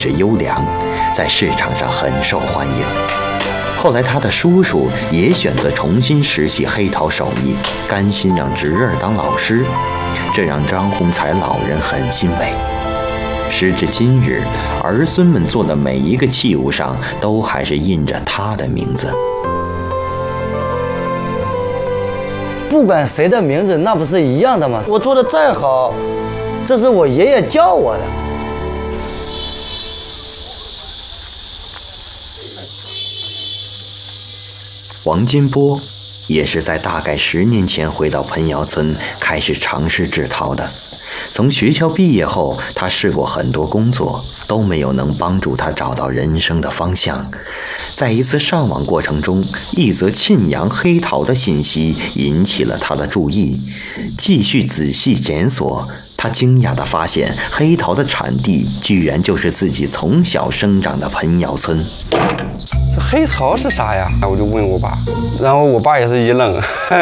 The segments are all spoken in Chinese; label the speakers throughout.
Speaker 1: 是优良，在市场上很受欢迎。后来他的叔叔也选择重新拾起黑陶手艺，甘心让侄儿当老师，这让张宏才老人很欣慰。时至今日，儿孙们做的每一个器物上都还是印着他的名字。
Speaker 2: 不管谁的名字，那不是一样的吗？我做的再好，这是我爷爷教我的。
Speaker 1: 王金波也是在大概10年前回到彭窑村，开始尝试制陶的。从学校毕业后，他试过很多工作，都没有能帮助他找到人生的方向。在一次上网过程中，一则沁阳黑陶的信息引起了他的注意。继续仔细检索，他惊讶地发现，黑陶的产地居然就是自己从小生长的彭窑村。
Speaker 3: 这黑陶是啥呀？我就问我爸，然后我爸也是一愣。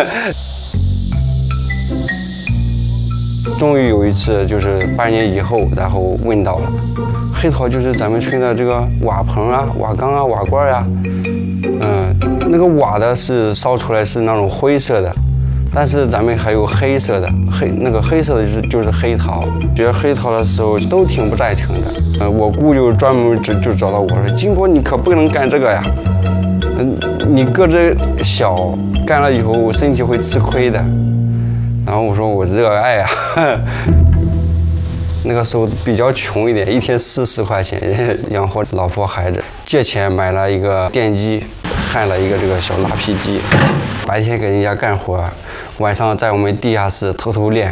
Speaker 3: 终于有一次，就是8年以后，然后问到了，黑陶就是咱们村的这个瓦棚啊、瓦缸啊、瓦罐啊，那个瓦的是烧出来是那种灰色的，但是咱们还有黑色的，那个黑色的就是黑陶。学黑陶的时候都挺不带挺的，我姑就专门就找到我说，金波你可不能干这个呀，你个子小，干了以后身体会吃亏的。然后我说我热爱啊，那个时候比较穷一点，一天40块钱养活老婆孩子，借钱买了一个电机，焊了一个这个小拉坯机，白天给人家干活，晚上在我们地下室偷偷练。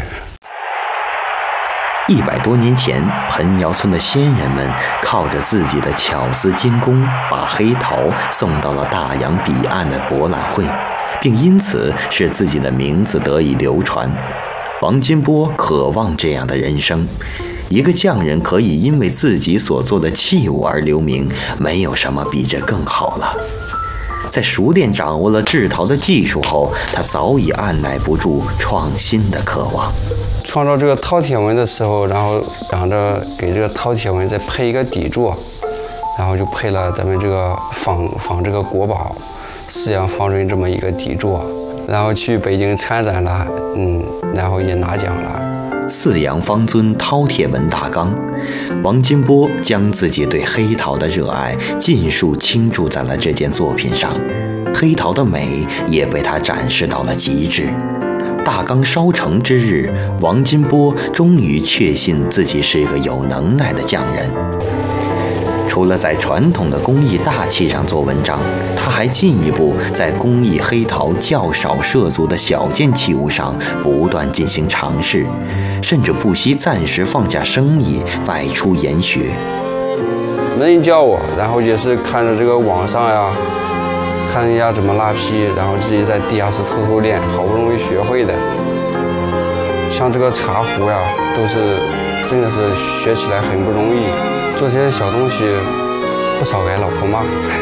Speaker 1: 100多年前，彭窑村的先人们靠着自己的巧思精工，把黑陶送到了大洋彼岸的博览会，并因此使自己的名字得以流传。王金波渴望这样的人生，一个匠人可以因为自己所做的器物而留名，没有什么比这更好了。在熟练掌握了制陶的技术后，他早已按耐不住创新的渴望。
Speaker 3: 创造这个饕餮纹的时候，然后想着给这个饕餮纹再配一个底座，然后就配了咱们这个仿这个国宝4阳方锥这么一个底座，然后去北京参展了，然后也拿奖了。
Speaker 1: 4阳方尊饕餮纹大缸，王金波将自己对黑陶的热爱尽数倾注在了这件作品上，黑陶的美也被他展示到了极致。大缸烧成之日，王金波终于确信自己是一个有能耐的匠人。除了在传统的工艺大器上做文章，他还进一步在工艺黑陶较少涉足的小件器物上不断进行尝试，甚至不惜暂时放下生意外出研学。
Speaker 3: 没人教我，然后也是看着这个网上呀，看人家怎么拉坯，然后自己在地下室偷偷练，好不容易学会的。像这个茶壶呀，都是真的是学起来很不容易。做这些小东西，不少挨老婆骂。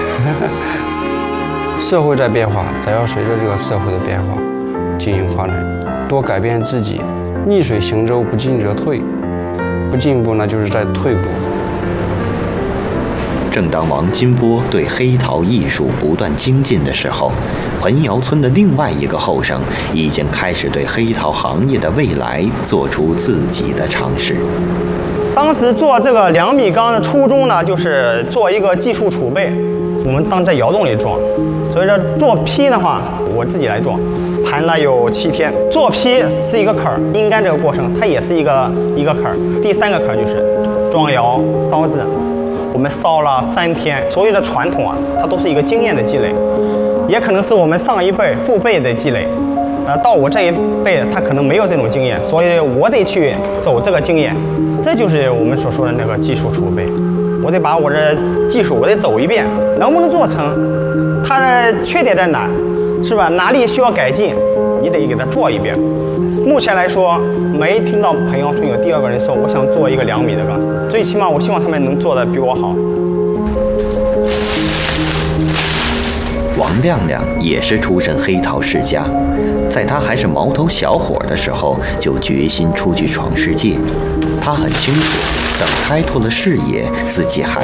Speaker 3: 社会在变化，咱要随着这个社会的变化进行发展，多改变自己。逆水行舟，不进则退，不进步呢就是在退步。
Speaker 1: 正当王金波对黑陶艺术不断精进的时候，彭窑村的另外一个后生已经开始对黑陶行业的未来做出自己的尝试。
Speaker 4: 当时做这个2米缸的初衷呢，就是做一个技术储备。我们当在窑洞里装，所以说做坯的话，我自己来装，盘了有7天。做坯是一个坎儿，阴干这个过程它也是一个坎儿。第3个坎儿就是装窑烧制，我们烧了3天。所有的传统啊，它都是一个经验的积累，也可能是我们上一辈父辈的积累。到我这一辈，他可能没有这种经验，所以我得去走这个经验。这就是我们所说的那个技术储备。我得把我的技术我得走一遍，能不能做成，它的缺点在哪，是吧？哪里需要改进，你得给它做一遍。目前来说，没听到彭窑村有第2个人说我想做一个2米的缸，最起码我希望他们能做得比我好。
Speaker 1: 王亮亮也是出身黑陶世家，在他还是毛头小伙的时候，就决心出去闯世界。他很清楚， 等开拓了视野，自己还